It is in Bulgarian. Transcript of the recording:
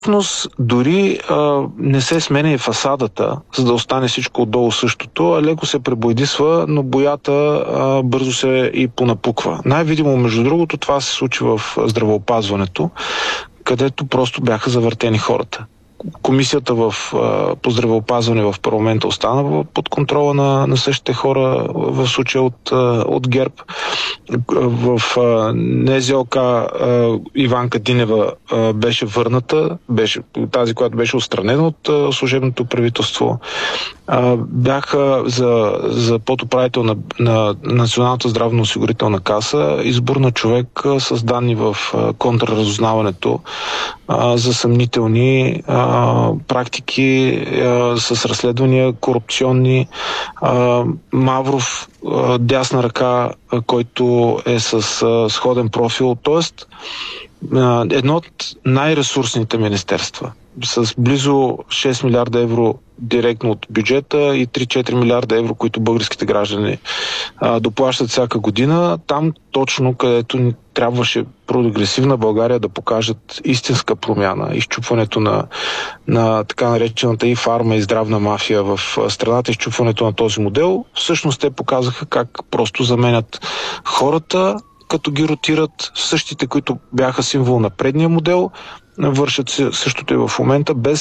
Всъщност, дори не се сменя и фасадата, за да остане всичко отдолу същото, а леко се пребоядисва, но боята бързо се и понапуква. Най-видимо, между другото, това се случи в здравеопазването, където просто бяха завъртени хората. Комисията по здравеопазване в парламента остана под контрола на същите хора, в случая от ГЕРБ. В НЗОК Иванка Динева беше върната, тази, която беше отстранена от служебното правителство. Бяха за подуправител на Националната здравноосигурителна каса избор на човек с данни в контрразузнаването за съмнителни практики с разследвания корупционни. Мавров, дясна ръка, който е с сходен профил. Тоест, едно от най-ресурсните министерства с близо 6 милиарда евро директно от бюджета и 3-4 милиарда евро, които българските граждани доплащат всяка година. Там точно, където трябваше прогресивна България да покажат истинска промяна, изчупването на така наречената и фарма и здравна мафия в страната, изчупването на този модел, всъщност те показаха как просто заменят хората, като ги ротират същите, които бяха символ на предния модел, вършат същото и в момента, без